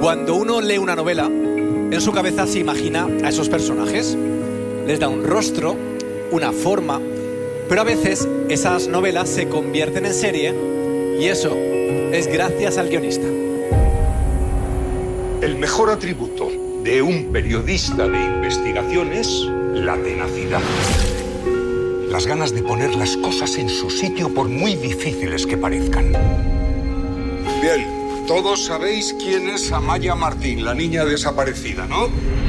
Cuando uno lee una novela, en su cabeza se imagina a esos personajes. Les da un rostro, una forma, pero a veces esas novelas se convierten en serie y eso es gracias al guionista. El mejor atributo de un periodista de investigación es la tenacidad. Las ganas de poner las cosas en su sitio por muy difíciles que parezcan. Bien, todos sabéis quién es Amaya Martín, la niña desaparecida, ¿no?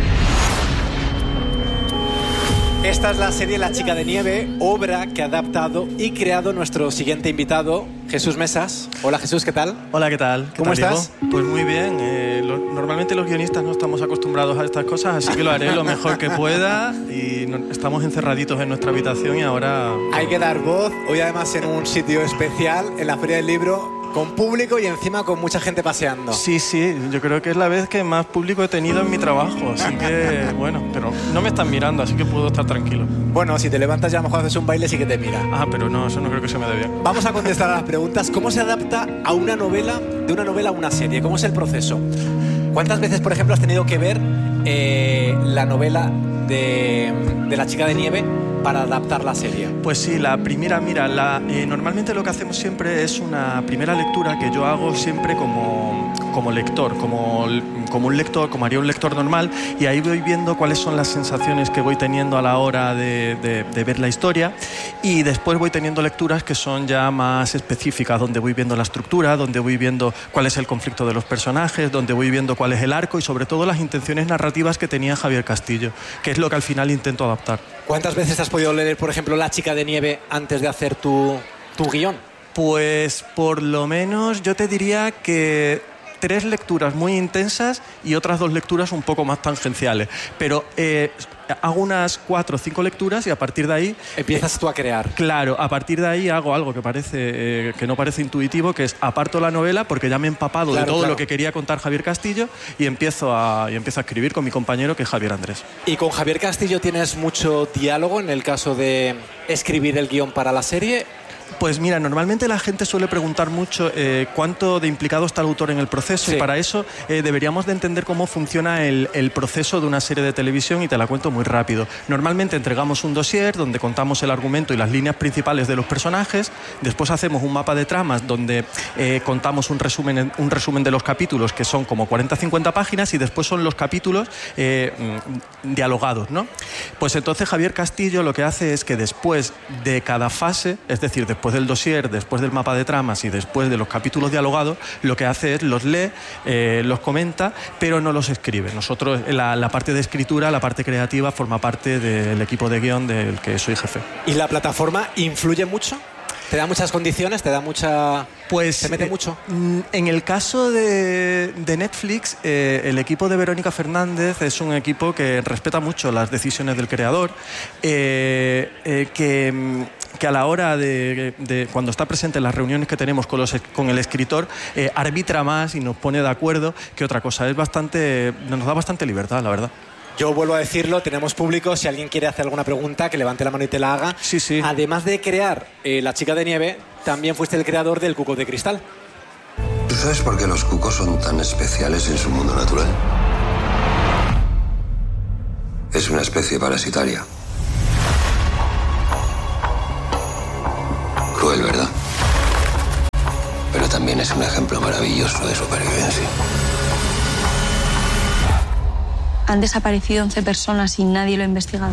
Esta es la serie La Chica de Nieve, obra que ha adaptado y creado nuestro siguiente invitado, Jesús Mesas. Hola Jesús, ¿qué tal? Hola, ¿qué tal? ¿Cómo estás? Diego? Pues muy bien. Normalmente los guionistas no estamos acostumbrados a estas cosas, así que lo haré lo mejor que pueda. Y estamos encerraditos en nuestra habitación y ahora... Hay que dar voz, hoy además en un sitio especial, en la Feria del Libro, con público y encima con mucha gente paseando. Sí, yo creo que es la vez que más público he tenido en mi trabajo, así que bueno, pero no me están mirando, así que puedo estar tranquilo. Bueno, si te levantas ya a lo mejor haces un baile, sí que te mira. Ah, pero no, eso no creo que se me dé bien. Vamos a contestar a las preguntas. ¿Cómo se adapta a una novela, de una novela a una serie? ¿Cómo es el proceso? ¿Cuántas veces, por ejemplo, has tenido que ver la novela de La Chica de Nieve para adaptar la serie? Pues sí, la primera, mira, normalmente lo que hacemos siempre es una primera lectura que yo hago siempre como lector, como un lector, como haría un lector normal, y ahí voy viendo cuáles son las sensaciones que voy teniendo a la hora de ver la historia, y después voy teniendo lecturas que son ya más específicas, donde voy viendo la estructura, donde voy viendo cuál es el conflicto de los personajes, donde voy viendo cuál es el arco y sobre todo las intenciones narrativas que tenía Javier Castillo, que es lo que al final intento adaptar. ¿Cuántas veces has podido leer, por ejemplo, La Chica de Nieve antes de hacer tu guión? Pues por lo menos yo te diría que 3 lecturas muy intensas y otras 2 lecturas un poco más tangenciales. Pero hago unas 4 o 5 lecturas y a partir de ahí... Empiezas tú a crear. Claro, a partir de ahí hago algo que que no parece intuitivo, que es aparto la novela porque ya me he empapado de todo lo que quería contar Javier Castillo y empiezo a escribir con mi compañero, que es Javier Andrés. ¿Y con Javier Castillo tienes mucho diálogo en el caso de escribir el guión para la serie? Pues mira, normalmente la gente suele preguntar mucho cuánto de implicado está el autor en el proceso, y para eso deberíamos de entender cómo funciona el proceso de una serie de televisión, y te la cuento muy rápido. Normalmente entregamos un dossier donde contamos el argumento y las líneas principales de los personajes, después hacemos un mapa de tramas donde contamos un resumen de los capítulos, que son como 40-50 páginas, y después son los capítulos dialogados, ¿no? Pues entonces Javier Castillo lo que hace es que después de cada fase, es decir, después del dossier, después del mapa de tramas y después de los capítulos dialogados, lo que hace es los lee, los comenta, pero no los escribe. Nosotros, la parte de escritura, la parte creativa, forma parte del equipo de guión del que soy jefe. ¿Y la plataforma influye mucho? ¿Te da muchas condiciones? ¿Te da mucha...? Pues, ¿te mete mucho? En el caso de Netflix, el equipo de Verónica Fernández es un equipo que respeta mucho las decisiones del creador, que a la hora de cuando está presente en las reuniones que tenemos con el escritor, arbitra más y nos pone de acuerdo que otra cosa. Nos da bastante libertad, la verdad. Yo vuelvo a decirlo, tenemos público, si alguien quiere hacer alguna pregunta, que levante la mano y te la haga. Sí. Además de crear La Chica de Nieve, también fuiste el creador del Cuco de Cristal. ¿Tú sabes por qué los cucos son tan especiales en su mundo natural? Es una especie parasitaria. Cruel, ¿verdad? Pero también es un ejemplo maravilloso de supervivencia. Han desaparecido 11 personas y nadie lo ha investigado.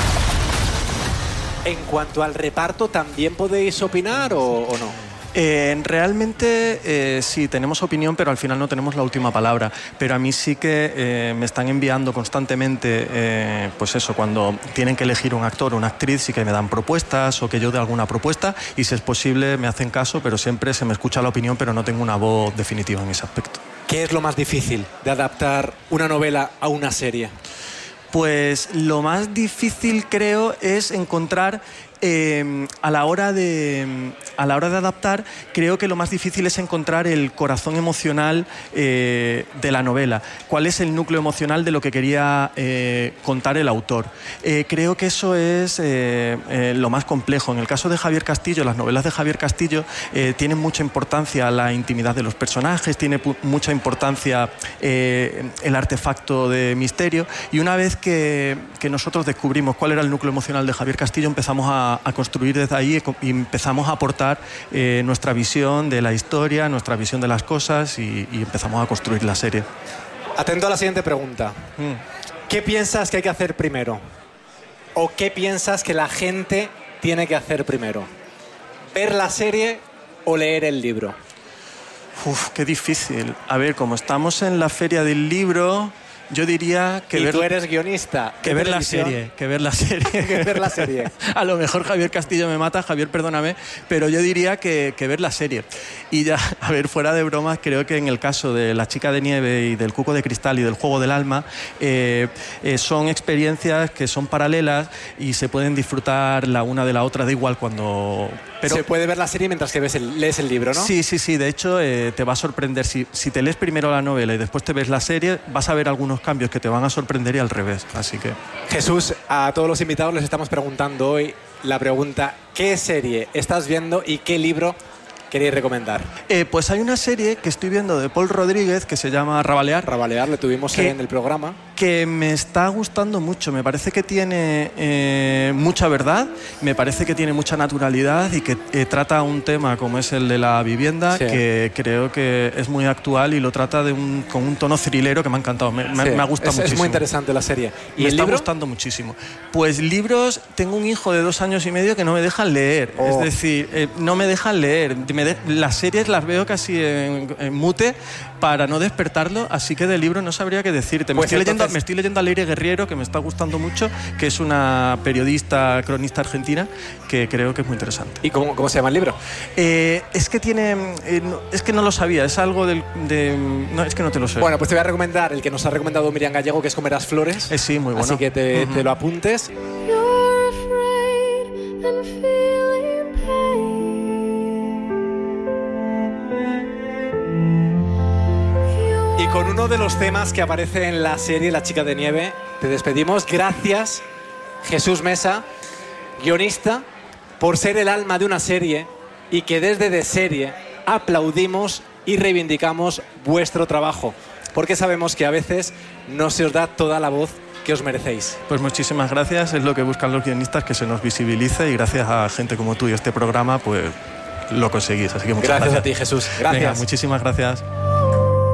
En cuanto al reparto, ¿también podéis opinar o no? Realmente sí, tenemos opinión, pero al final no tenemos la última palabra. Pero a mí sí que me están enviando constantemente, pues eso, cuando tienen que elegir un actor o una actriz, sí que me dan propuestas o que yo dé alguna propuesta, y si es posible me hacen caso, pero siempre se me escucha la opinión, pero no tengo una voz definitiva en ese aspecto. ¿Qué es lo más difícil de adaptar una novela a una serie? Pues lo más difícil, creo, es encontrar a la hora de adaptar, creo que lo más difícil es encontrar el corazón emocional de la novela. ¿Cuál es el núcleo emocional de lo que quería contar el autor? Creo que eso es lo más complejo. En el caso de Javier Castillo, las novelas de Javier Castillo tienen mucha importancia la intimidad de los personajes, tiene mucha importancia el artefacto de misterio, y una vez que nosotros descubrimos cuál era el núcleo emocional de Javier Castillo, empezamos a construir desde ahí y empezamos a aportar nuestra visión de la historia, nuestra visión de las cosas y empezamos a construir la serie. Atento a la siguiente pregunta. ¿Qué piensas que hay que hacer primero? ¿O qué piensas que la gente tiene que hacer primero? ¿Ver la serie o leer el libro? Uf, qué difícil. A ver, como estamos en la feria del libro, yo diría que tú eres guionista. Que ver la serie. Que ver la serie. A lo mejor Javier Castillo me mata, Javier, perdóname, pero yo diría que ver la serie. Y ya, a ver, fuera de bromas, creo que en el caso de La chica de nieve y del cuco de cristal y del juego del alma, son experiencias que son paralelas y se pueden disfrutar la una de la otra, da igual cuando... Pero se puede ver la serie mientras que lees el libro, ¿no? Sí. De hecho, te va a sorprender. Si te lees primero la novela y después te ves la serie, vas a ver algunos cambios que te van a sorprender y al revés. Así que... Jesús, a todos los invitados les estamos preguntando hoy la pregunta: ¿qué serie estás viendo y qué libro queréis recomendar? Pues hay una serie que estoy viendo de Pol Rodríguez que se llama Rabalear. Rabalear, le tuvimos en el programa. Que me está gustando mucho. Me parece que tiene mucha verdad, me parece que tiene mucha naturalidad y que trata un tema como es el de la vivienda, que creo que es muy actual y lo trata con un tono thrillero que me ha encantado. Me ha gustado muchísimo. Es muy interesante la serie. ¿Y me está gustando muchísimo? Pues libros, tengo un hijo de 2 años y medio que no me dejan leer. Es decir, no me dejan leer. Las series las veo casi en mute para no despertarlo, así que de libro no sabría qué decirte. Me estoy leyendo a Leire Guerriero, que me está gustando mucho, que es una periodista, cronista argentina, que creo que es muy interesante. ¿Y cómo se llama el libro? Es que tiene... es que no lo sabía, es algo no, es que no te lo sé. Bueno, pues te voy a recomendar el que nos ha recomendado Miriam Gallego, que es Comerás Flores. Sí, muy bueno. Así que te lo apuntes. Y con uno de los temas que aparece en la serie La chica de nieve, te despedimos. Gracias, Jesús Mesa, guionista, por ser el alma de una serie y que desde De Serie aplaudimos y reivindicamos vuestro trabajo, porque sabemos que a veces no se os da toda la voz que os merecéis. Pues muchísimas gracias, es lo que buscan los guionistas, que se nos visibilice, y gracias a gente como tú y este programa, pues lo conseguís. Así que muchas gracias. Gracias a ti, Jesús. Gracias. Venga, muchísimas gracias.